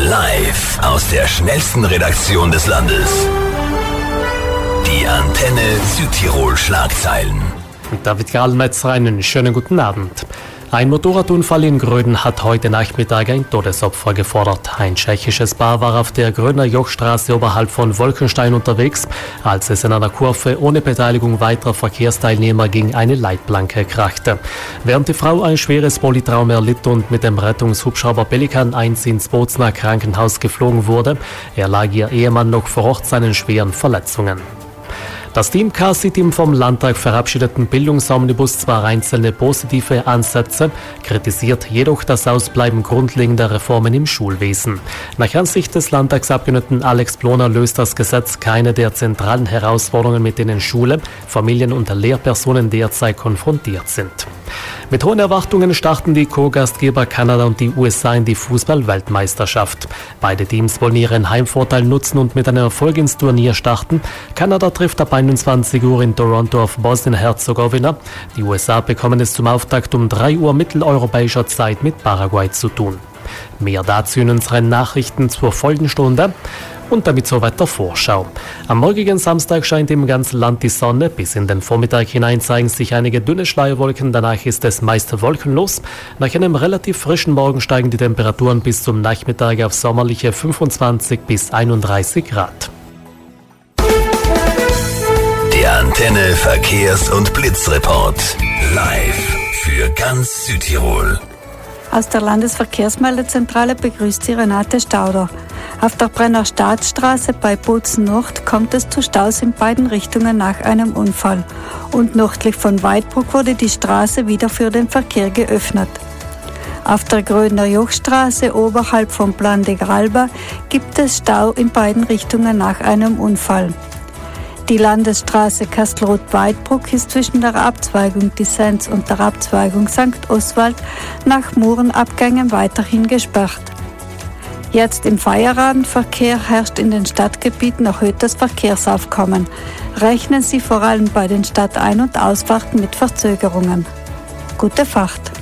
Live aus der schnellsten Redaktion des Landes. Die Antenne Südtirol Schlagzeilen. David Grallmetzer, einen schönen guten Abend. Ein Motorradunfall in Gröden hat heute Nachmittag ein Todesopfer gefordert. Ein tschechisches Paar war auf der Grödner Jochstraße oberhalb von Wolkenstein unterwegs, als es in einer Kurve ohne Beteiligung weiterer Verkehrsteilnehmer gegen eine Leitplanke krachte. Während die Frau ein schweres Polytrauma erlitt und mit dem Rettungshubschrauber Pelikan 1 ins Bozner Krankenhaus geflogen wurde, erlag ihr Ehemann noch vor Ort seinen schweren Verletzungen. Das Team Car sieht im vom Landtag verabschiedeten Bildungsomnibus zwar einzelne positive Ansätze, kritisiert jedoch das Ausbleiben grundlegender Reformen im Schulwesen. Nach Ansicht des Landtagsabgeordneten Alex Ploner löst das Gesetz keine der zentralen Herausforderungen, mit denen Schule, Familien und Lehrpersonen derzeit konfrontiert sind. Mit hohen Erwartungen starten die Co-Gastgeber Kanada und die USA in die Fußball-Weltmeisterschaft. Beide Teams wollen ihren Heimvorteil nutzen und mit einem Erfolg ins Turnier starten. Kanada trifft ab 21 Uhr in Toronto auf Bosnien-Herzegowina. Die USA bekommen es zum Auftakt um 3 Uhr mitteleuropäischer Zeit mit Paraguay zu tun. Mehr dazu in unseren Nachrichten zur folgenden Stunde. Und damit soweit der Vorschau. Am morgigen Samstag scheint im ganzen Land die Sonne. Bis in den Vormittag hinein zeigen sich einige dünne Schleierwolken. Danach ist es meist wolkenlos. Nach einem relativ frischen Morgen steigen die Temperaturen bis zum Nachmittag auf sommerliche 25 bis 31 Grad. Der Antenne Verkehrs- und Blitzreport. Live für ganz Südtirol. Aus der Landesverkehrsmeldezentrale begrüßt Sie Renate Stauder. Auf der Brenner Staatsstraße bei Bozen Nord kommt es zu Staus in beiden Richtungen nach einem Unfall. Und nördlich von Weidbruck wurde die Straße wieder für den Verkehr geöffnet. Auf der Grödner Jochstraße oberhalb von Plan de Gralba gibt es Stau in beiden Richtungen nach einem Unfall. Die Landesstraße Kastelruth-Weidbruck ist zwischen der Abzweigung Dissens und der Abzweigung St. Oswald nach Murenabgängen weiterhin gesperrt. Jetzt im Feierabendverkehr herrscht in den Stadtgebieten erhöhtes Verkehrsaufkommen. Rechnen Sie vor allem bei den Stadtein- und Ausfahrten mit Verzögerungen. Gute Fahrt!